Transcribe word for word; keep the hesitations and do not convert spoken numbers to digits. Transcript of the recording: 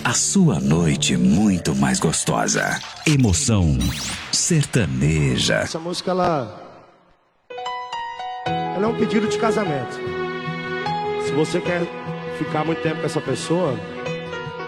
a sua noite muito mais gostosa. Emoção sertaneja. Essa música, ela... ela é um pedido de casamento. Se você quer ficar muito tempo com essa pessoa,